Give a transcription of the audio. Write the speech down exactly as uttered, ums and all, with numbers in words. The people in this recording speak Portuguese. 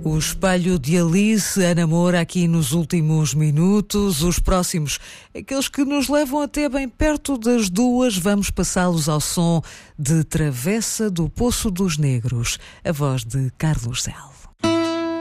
O espelho de Alice, Ana Moura, aqui nos últimos minutos. Os próximos, aqueles que nos levam até bem perto das duas, vamos passá-los ao som de Travessa do Poço dos Negros, a voz de Carlos Zell.